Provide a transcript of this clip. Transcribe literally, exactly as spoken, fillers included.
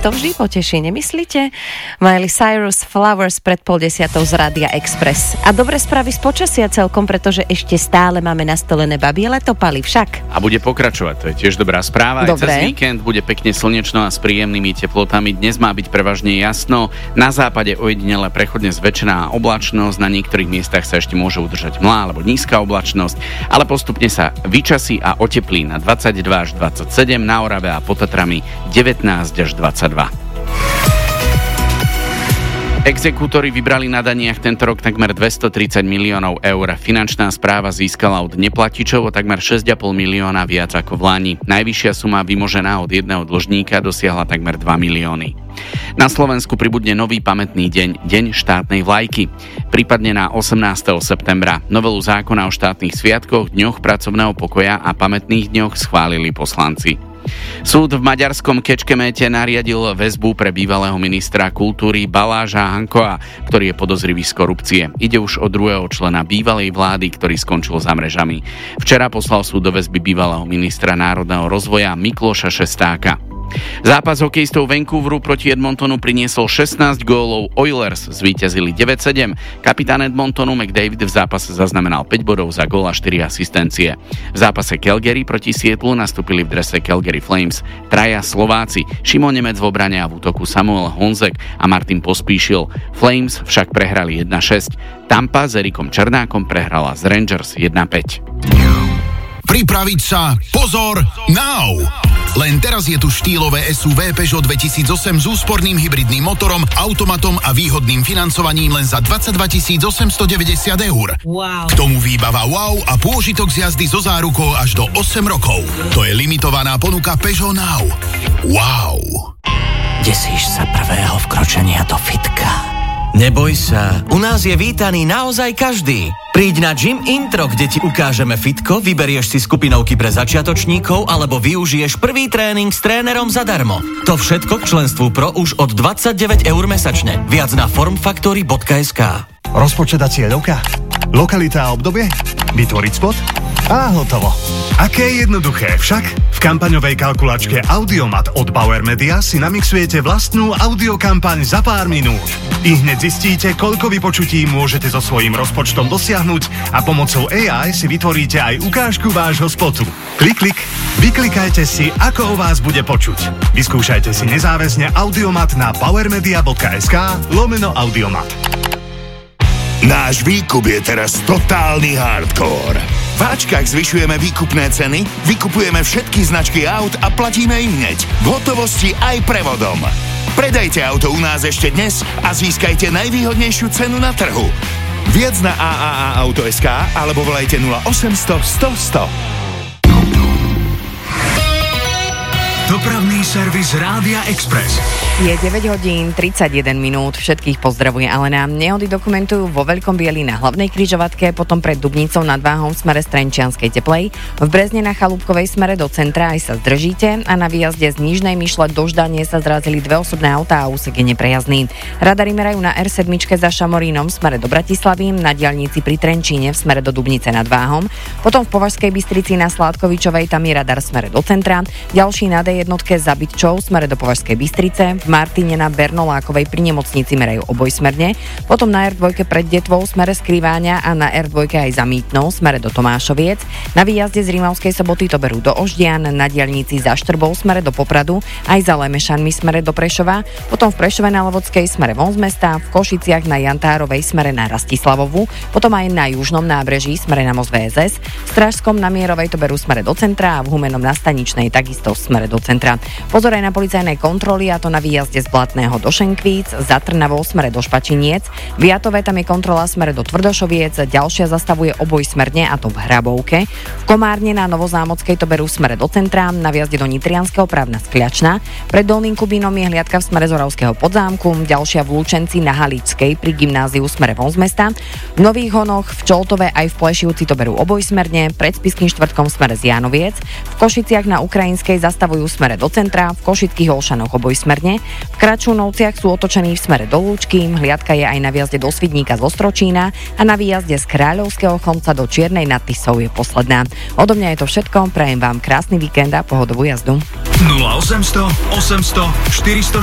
to vždy poteší, nemyslíte? Miley Cyrus, Flowers pred pol desiatou z Rádia Express. A dobré správy z počasia celkom, pretože ešte stále máme nastolené babie letopály však. A bude pokračovať, to je tiež dobrá správa. Dobre. Aj cez víkend bude pekne slnečno a s príjemnými teplotami. Dnes má byť prevažne jasno. Na západe ojedinele prechodne zväčšená oblačnosť, na niektorých miestach sa ešte môže udržať mlá alebo nízka oblačnosť, ale postupne sa vyčasí a oteplí na dvadsaťdva až dvadsaťsedem, na Orave a pod Tatrami devätnásť až dvadsaťdva. Exekútori vybrali na daniach tento rok takmer dvestotridsať miliónov eur. Finančná správa získala od neplatičov o takmer šesť a pol milióna viac ako v lani. Najvyššia suma vymožená od jedného dlžníka dosiahla takmer dva milióny. Na Slovensku pribudne nový pamätný deň, Deň štátnej vlajky. Prípadne na osemnásteho septembra. Novelu zákona o štátnych sviatkoch, dňoch pracovného pokoja a pamätných dňoch schválili poslanci. Súd v maďarskom Kecskemete nariadil väzbu pre bývalého ministra kultúry Baláža Hankoa, ktorý je podozrivý z korupcie. Ide už o druhého člena bývalej vlády, ktorý skončil za mrežami. Včera poslal súd do väzby bývalého ministra národného rozvoja Mikloša Šestáka. Zápas hokejistov Vancouveru proti Edmontonu priniesol šestnásť gólov, Oilers zvíťazili deväť sedem. Kapitán Edmontonu McDavid v zápase zaznamenal päť bodov za gól a štyri asistencie. V zápase Calgary proti Seattlu nastúpili v drese Calgary Flames traja Slováci, Šimon Nemec v obrane a v útoku Samuel Honzek a Martin Pospíšil. Flames však prehrali jedna šesť. Tampa s Erikom Černákom prehrala z Rangers jedna päť. Pripraviť sa, pozor, now! Len teraz je tu štýlové es ú vé Peugeot dvetisícosem s úsporným hybridným motorom, automatom a výhodným financovaním len za dvadsaťdva tisíc osemstodeväťdesiat eur. Wow. K tomu výbava wow a pôžitok z jazdy so zárukou až do osem rokov. To je limitovaná ponuka Peugeot Now. Wow. Desíš sa prvého vkročenia do fitka? Neboj sa, u nás je vítaný naozaj každý. Príď na Gym Intro, kde ti ukážeme fitko, vyberieš si skupinovky pre začiatočníkov alebo využiješ prvý tréning s trénerom zadarmo. To všetko k členstvu Pro už od dvadsaťdeväť eur mesačne. Viac na formfactory bodka es ká. Rozpočet a cieľovka? Lokalita a obdobie? Vytvoriť spot? A hotovo. Aké jednoduché však? V kampaňovej kalkulačke Audiomat od Bauer Media si namixujete vlastnú audiokampaň za pár minút. I hneď zistíte, koľko vypočutí môžete so svojím rozpočtom dosiahnuť a pomocou á í si vytvoríte aj ukážku vášho spotu. Klik, klik, vyklikajte si, ako o vás bude počuť. Vyskúšajte si nezáväzne Audiomat na powermedia bodka es ká lomeno Audiomat. Náš výkup je teraz totálny hardcore. V Ačkách zvyšujeme výkupné ceny, vykupujeme všetky značky aut a platíme ich hneď, v hotovosti aj prevodom. Predajte auto u nás ešte dnes a získajte najvýhodnejšiu cenu na trhu. Viac na á á á auto bodka es ká alebo volajte nula osemsto sto sto. Dopravný servis Rádia Express. Je deväť hodín tridsaťjeden minút. Všetkých pozdravuje Alena. Nehody dokumentujú vo Veľkom Bieli na hlavnej križovatke, potom pred Dubnicou nad Váhom v smere z Trenčianskej Teplej. V Brezne na Chalúbkovej smere do centra aj sa zdržíte a na výjazde z Nížnej Myšle do Ždanie sa zrazili dve osobné autá a úsek je neprejazdný. Radary merajú na er sedem za Šamorínom v smere do Bratislavy, na diaľnici pri Trenčíne v smere do Dubnice nad Váhom, potom v Považskej Bystrici na Sládkovičovej tam je radar v smere do centra, ďalší na dé jednotke za Bytčou v smere do Považskej Bystrice, v Martine na Bernolákovej pri nemocnici merajú obojsmerne, potom na er dva pred Detvou v smere Skriváňa a na er dva aj za Mýtnou v smere do Tomášoviec, na výjazde z Rímavskej Soboty to berú do Oždian, na diaľnici za Štrbou v smere do Popradu, aj za Lemešanmi v smere do Prešova, potom v Prešove na Levodskej smere von z mesta, v Košiciach na Jantárovej smere na Rastislavovu, potom aj na Južnom nábreží smere na most vé es es, v Strážskom na Mierovej to berú smere do centra a v Humennom na Staničnej takisto smere do centra. Pozor aj na policajné kontroly, a to na výjazde z Blatného do Šenkvíc, za Trnavou smere do Špačiniec, v Jatove tam je kontrola smere do Tvrdošoviec, ďalšia zastavuje obojsmerne, a to v Hrabovke, v Komárne na Novozámockej to berú smere do centra, na výjazde do Nitrianskeho právna Skľačna, pred Dolným Kubínom je hliadka v smere z Oravského Podzámku, ďalšia v Lučenci na Haličskej pri gymnáziu smere von z mesta, v Nových Honoch, v Čoltove aj v Plešivci to berú obojsmerne, pred Spišským štvrtkom smere z Jánoviec, v Košiciach na Ukrajinskej zastavujú smere do centra, v Košických Olšanoch obojsmerne, v Kračunovciach sú otočení v smere do Lúčky, hliadka je aj na výjazde do Svidníka z Ostročína a na výjazde z Kráľovského Chlmca do Čiernej nad Tisou je posledná. Odo mňa je to všetko, prajem vám krásny víkend a pohodovú jazdu. nula osemsto osemsto štyristo